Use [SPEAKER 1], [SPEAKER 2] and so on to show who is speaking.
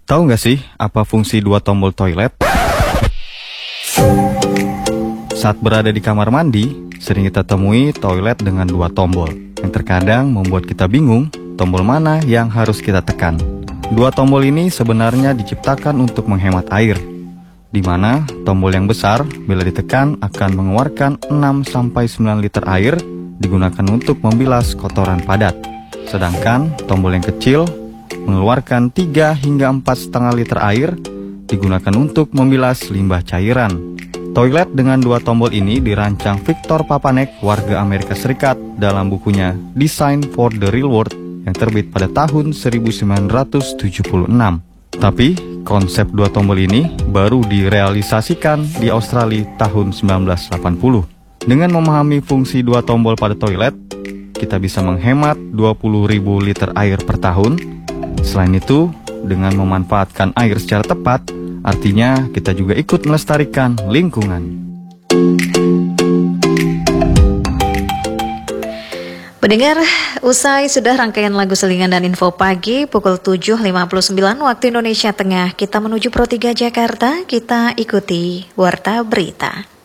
[SPEAKER 1] Tahu nggak sih apa fungsi dua tombol toilet? Saat berada di kamar mandi, sering kita temui toilet dengan dua tombol, yang terkadang membuat kita bingung tombol mana yang harus kita tekan. Dua tombol ini sebenarnya diciptakan untuk menghemat air, di mana tombol yang besar bila ditekan akan mengeluarkan 6-9 liter air digunakan untuk membilas kotoran padat. Sedangkan tombol yang kecil mengeluarkan 3 hingga 4,5 liter air digunakan untuk membilas limbah cairan. Toilet dengan dua tombol ini dirancang Victor Papanek, warga Amerika Serikat, dalam bukunya Design for the Real World yang terbit pada tahun 1976. Tapi konsep dua tombol ini baru direalisasikan di Australia tahun 1980. Dengan memahami fungsi dua tombol pada toilet, kita bisa menghemat 20.000 liter air per tahun. Selain itu, dengan memanfaatkan air secara tepat, artinya kita juga ikut melestarikan lingkungan.
[SPEAKER 2] Pendengar, usai sudah rangkaian lagu selingan dan info pagi pukul 7.59 waktu Indonesia Tengah. Kita menuju Pro 3 Jakarta, kita ikuti Warta Berita.